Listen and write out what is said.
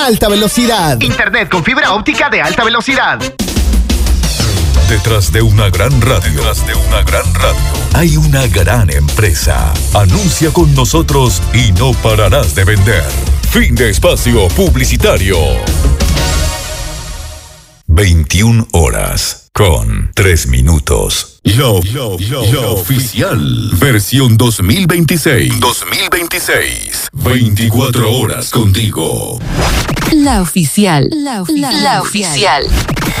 alta velocidad. Internet con fibra óptica de alta velocidad. Detrás de una gran radio, hay una gran empresa. Anuncia con nosotros y no pararás de vender. Fin de espacio publicitario. 21 horas con 3 minutos. La oficial. Versión 2026. 24 horas contigo. La oficial.